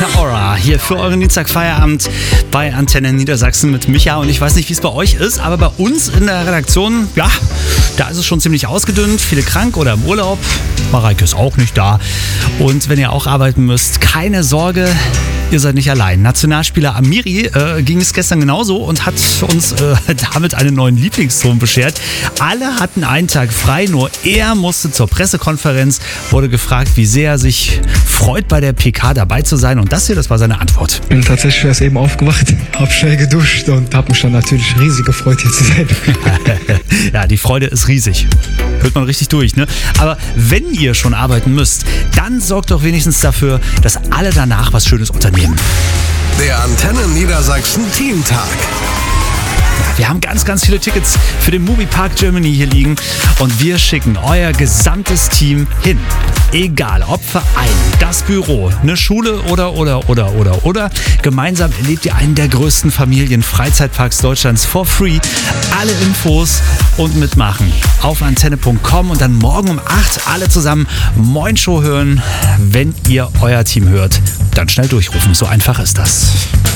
Meteora hier für euren Dienstagfeierabend bei Antenne Niedersachsen mit Micha. Und ich weiß nicht, wie es bei euch ist, aber bei uns in der Redaktion, ja, da ist es schon ziemlich ausgedünnt. Viele krank oder im Urlaub. Mareike ist auch nicht da. Und wenn ihr auch arbeiten müsst, keine Sorge, ihr seid nicht allein. Nationalspieler Amiri ging es gestern genauso und hat uns damit einen neuen Lieblingston beschert. Alle hatten einen Tag frei, nur er musste zur Pressekonferenz, wurde gefragt, wie sehr er sich freut, bei der PK dabei zu sein. Und das war seine Antwort. Ich bin tatsächlich erst eben aufgewacht, habe schnell geduscht und habe mich dann natürlich riesig gefreut, hier zu sein. Ja, die Freude ist riesig. Hört man richtig durch, ne? Aber wenn ihr schon arbeiten müsst, dann sorgt doch wenigstens dafür, dass alle danach was Schönes unternehmen. Der Antenne Niedersachsen Teamtag. Wir haben ganz, ganz viele Tickets für den Moviepark Germany hier liegen und wir schicken euer gesamtes Team hin. Egal, ob Verein, das Büro, eine Schule oder. Gemeinsam erlebt ihr einen der größten Familien-Freizeitparks Deutschlands for free. Alle Infos und mitmachen auf antenne.com und dann morgen um 8 alle zusammen Moin Show hören. Wenn ihr euer Team hört, dann schnell durchrufen. So einfach ist das.